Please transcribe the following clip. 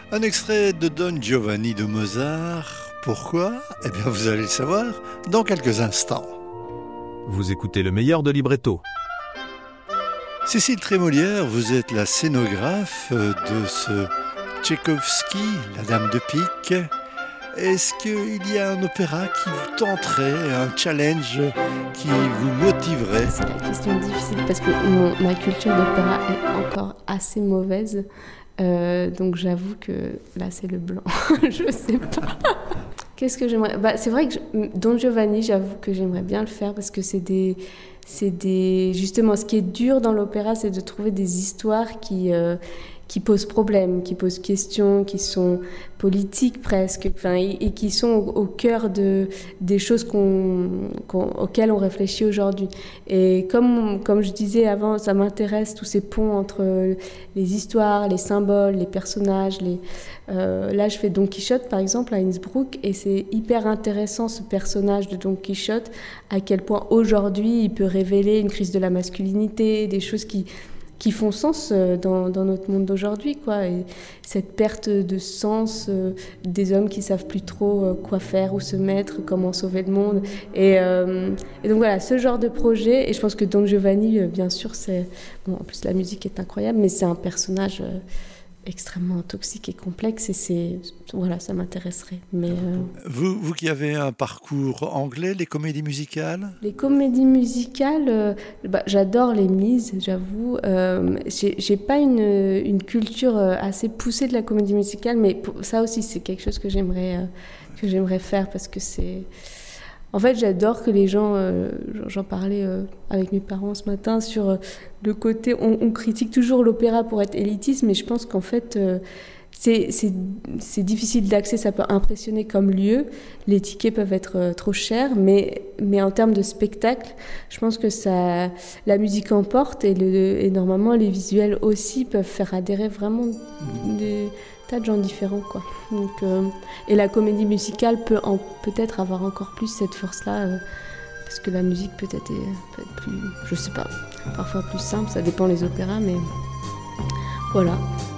Un extrait de Don Giovanni de Mozart. Pourquoi? Eh bien, vous allez le savoir dans quelques instants. Vous écoutez le meilleur de Libretto. Cécile Trémolière, vous êtes la scénographe de ce Tchaïkovski, La Dame de Pique. Est-ce qu'il y a un opéra qui vous tenterait, un challenge qui vous motiverait? C'est la question difficile parce que ma culture d'opéra est encore assez mauvaise. Donc j'avoue que là c'est le blanc. Je sais pas. Qu'est-ce que j'aimerais? C'est vrai que Don Giovanni, j'avoue que j'aimerais bien le faire parce que c'est des justement, ce qui est dur dans l'opéra, c'est de trouver des histoires qui posent problème, qui posent question, qui sont politiques presque, et qui sont au cœur des choses auxquelles on réfléchit aujourd'hui. Et comme je disais avant, ça m'intéresse tous ces ponts entre les histoires, les symboles, les personnages. Là, je fais Don Quichotte, par exemple, à Innsbruck, et c'est hyper intéressant, ce personnage de Don Quichotte, à quel point aujourd'hui, il peut révéler une crise de la masculinité, des choses qui font sens dans notre monde d'aujourd'hui, quoi. Et cette perte de sens des hommes qui savent plus trop quoi faire, où se mettre, comment sauver le monde. Et donc voilà, ce genre de projet. Et je pense que Don Giovanni, bien sûr, c'est... Bon, en plus, la musique est incroyable, mais c'est un personnage extrêmement toxique et complexe. Et voilà, ça m'intéresserait. Mais, Vous qui avez un parcours anglais, les comédies musicales? Les comédies musicales, j'adore les mises, j'avoue. J'ai pas une culture assez poussée de la comédie musicale, mais ça aussi, c'est quelque chose que j'aimerais faire parce que c'est... En fait, j'adore que les gens... j'en parlais avec mes parents ce matin sur le côté... On critique toujours l'opéra pour être élitiste, mais je pense qu'en fait... C'est difficile d'accès, ça peut impressionner comme lieu. Les tickets peuvent être trop chers, mais en termes de spectacle, je pense que la musique emporte et normalement les visuels aussi peuvent faire adhérer vraiment des tas de gens différents, quoi. Donc, et la comédie musicale peut peut-être avoir encore plus cette force-là, parce que la musique peut être plus, je sais pas, parfois plus simple, ça dépend les opéras, mais voilà.